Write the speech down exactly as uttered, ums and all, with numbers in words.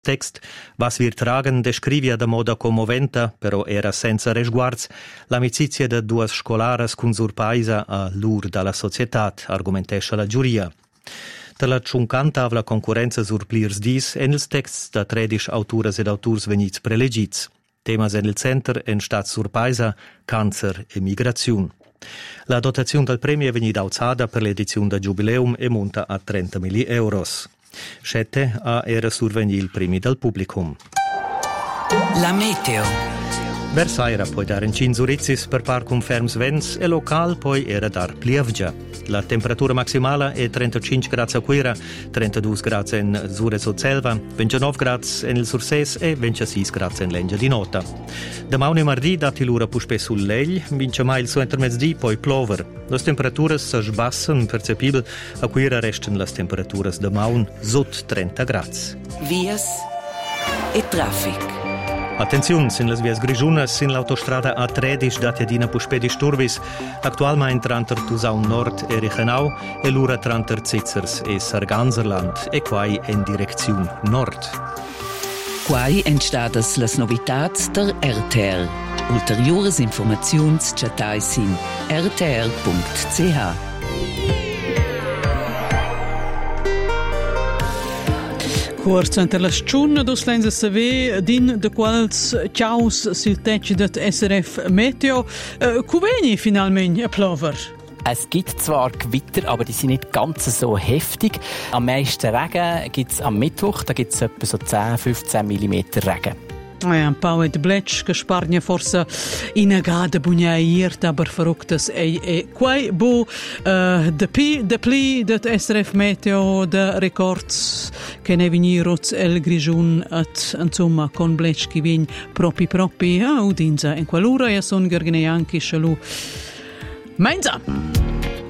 Text vas vir tragen descrivia da moda commoventa, però era senza resguards, l'amicizia de duas scolaras cun sur paisa a lur dalla societat, argumentescha la giuria. De la ciuncantavla concurrenza sur plirs dis en ils texts da tredisch autoras ed autors venits prelegits. Temas en il center en stat sur paisa, cancer e migraziun. La dotazione del premio è venuta alzata per l'edizione da Jubileum e monta a trentamila euros. Scette a era survegni il primi del publicum. La meteo. Versaira poi dar in cinzurizis per par con ferms vents e local poi era dar plievgia. La temperatura maximale è trentacinque gradi a Quira, trentadue gradi in Zures o Selva, ventinove gradi in il Surses e ventisei gradi in Lengia di Nota. Domani e martedì dati l'ora puspe sul legl, vince mai il suo intermezzdi poi plover. Le temperature si sbassano percepibile, a Quira restano le temperature de maun sotto trenta gradi. Vias e traffic. Attenzione, sin las vias grigiunas, sin l'autostrada A tredici datjadina puspe disturbis, actualmein tranter Tusaun Nord e Reichenau e l'ura tranter Zitzers e Sarganserland e quai en direzione nord. Quai entstadas las novitats der R T R. Ulteriores informaziuns chatai sin r t r punct c h. Cuors ante la sciunna dos lenza saver din de quals ciaus sil tec det S R F Meteo. Uh, Cuveni finalmente a plover? Es gibt zwar Gewitter, aber die sind nicht ganz so heftig. Am meisten Regen gibt es am Mittwoch, da gibt es etwa so zehn bis fünfzehn Millimeter Regen. Ja, un pau et bletsch che spargna forse in gada bugnaert, aber verrücktes e e quai bu uh, de pi de pli det S R F Meteo de records che ne venirots el grigiun at insomma con bletsch chi vin propi propi a udinza in qualura e son gergene anche shalu. Menza!